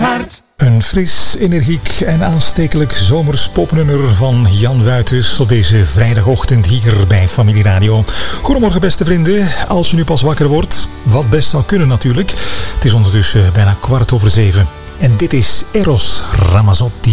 hart. Een fris, energiek en aanstekelijk zomers popnummer van Jan Wuiters op deze vrijdagochtend hier bij Familie Radio. Goedemorgen beste vrienden, als je nu pas wakker wordt, wat best zou kunnen natuurlijk. Het is ondertussen bijna 6:15 en dit is Eros Ramazzotti.